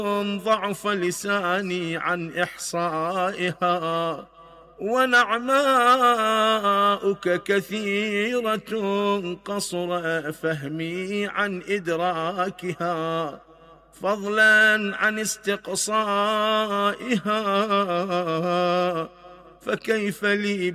ضعف لساني عن إحصائها، ونعماؤك كثيرة قصر فهمي عن إدراكها، فضلا عن استقصائها، فكيف لي